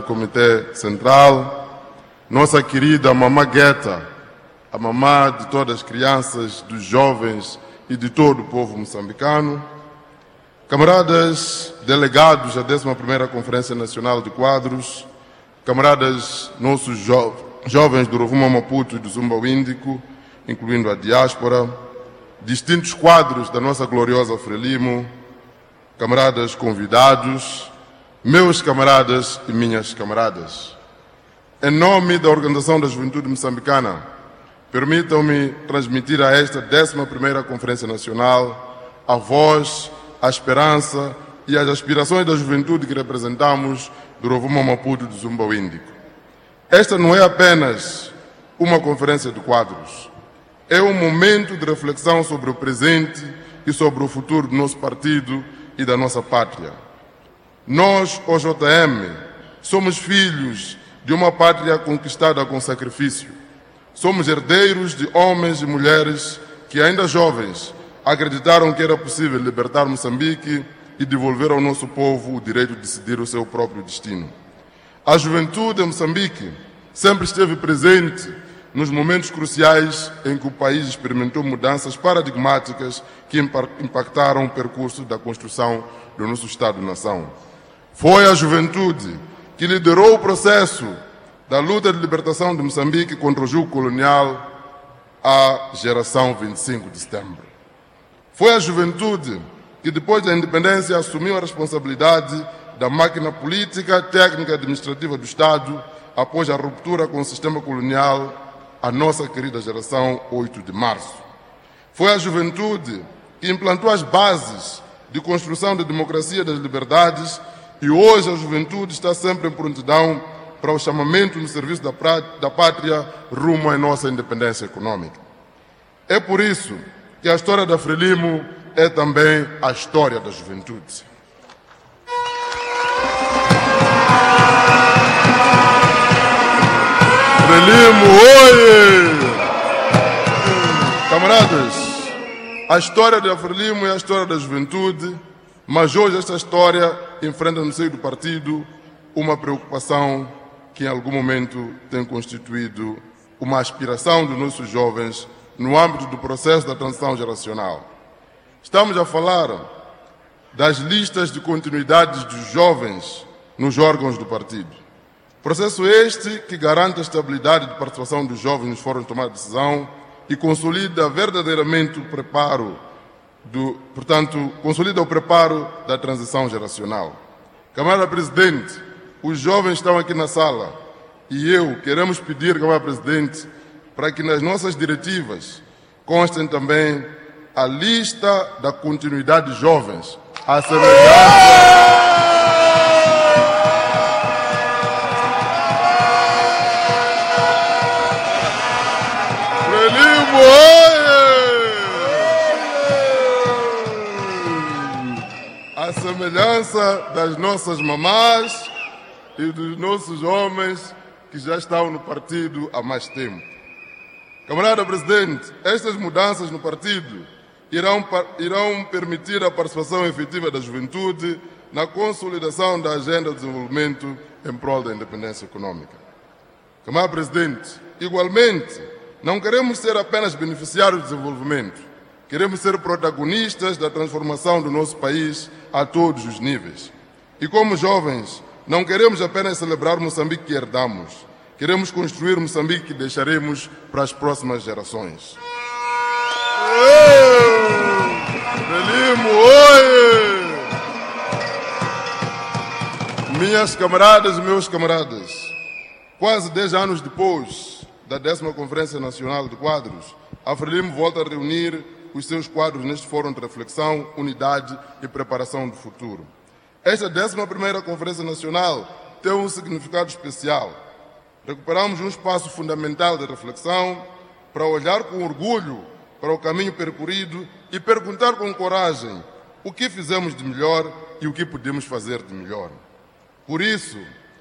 do Comitê Central, nossa querida mamã Guetta, a mamã de todas as crianças, dos jovens e de todo o povo moçambicano, camaradas delegados à 11ª Conferência Nacional de Quadros, camaradas nossos jovens do Rovuma Maputo e do Zumba Índico, incluindo a diáspora, distintos quadros da nossa gloriosa Frelimo, camaradas convidados, meus camaradas e minhas camaradas. Em nome da Organização da Juventude Moçambicana, permitam-me transmitir a esta 11ª Conferência Nacional a voz, a esperança e as aspirações da juventude que representamos do Rovuma Maputo e do Zumba Índico. Esta não é apenas uma conferência de quadros, é um momento de reflexão sobre o presente e sobre o futuro do nosso partido e da nossa pátria. Nós, OJM, somos filhos de uma pátria conquistada com sacrifício. Somos herdeiros de homens e mulheres que, ainda jovens, acreditaram que era possível libertar Moçambique e devolver ao nosso povo o direito de decidir o seu próprio destino. A juventude em Moçambique sempre esteve presente nos momentos cruciais em que o país experimentou mudanças paradigmáticas que impactaram o percurso da construção do nosso Estado-nação. Foi a juventude que liderou o processo da luta de libertação de Moçambique contra o jugo colonial, a geração 25 de setembro. Foi a juventude que, depois da independência, assumiu a responsabilidade da máquina política, técnica e administrativa do Estado, após a ruptura com o sistema colonial, a nossa querida geração 8 de março. Foi a juventude que implantou as bases de construção da democracia e das liberdades, e hoje a juventude está sempre em prontidão para o chamamento no serviço da pátria rumo à nossa independência econômica. É por isso que a história da Frelimo é também a história da juventude. Frelimo, oi! Camaradas, a história da Frelimo é a história da juventude, mas hoje esta história enfrenta no seio do partido uma preocupação que em algum momento tem constituído uma aspiração dos nossos jovens no âmbito do processo da transição geracional. Estamos a falar das listas de continuidades dos jovens nos órgãos do partido. Processo este que garante a estabilidade de participação dos jovens nos fóruns de tomada de decisão e consolida verdadeiramente o preparo consolida o preparo da transição geracional. Camarada Presidente, os jovens estão aqui na sala e queremos pedir, Camarada Presidente, para que nas nossas diretivas constem também a lista da continuidade de jovens, a semelhança... A semelhança das nossas mamás e dos nossos homens que já estão no partido há mais tempo. Camarada Presidente, estas mudanças no partido irão permitir a participação efetiva da juventude na consolidação da agenda de desenvolvimento em prol da independência econômica. Camarada Presidente, igualmente, não queremos ser apenas beneficiários do desenvolvimento, queremos ser protagonistas da transformação do nosso país a todos os níveis. E como jovens, não queremos apenas celebrar o Moçambique que herdamos, queremos construir o Moçambique que deixaremos para as próximas gerações. Frelimo, oi! Minhas camaradas e meus camaradas, quase 10 anos depois da 10ª Conferência Nacional de Quadros, a Frelimo volta a reunir os seus quadros neste fórum de reflexão, unidade e preparação do futuro. Esta 11ª Conferência Nacional tem um significado especial. Recuperamos um espaço fundamental de reflexão para olhar com orgulho para o caminho percorrido e perguntar com coragem o que fizemos de melhor e o que podemos fazer de melhor. Por isso,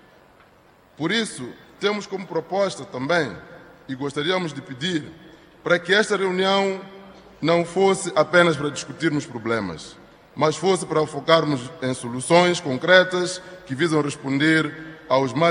temos como proposta também, e gostaríamos de pedir, para que esta reunião não fosse apenas para discutirmos problemas, mas fosse para focarmos em soluções concretas que visam responder aos mais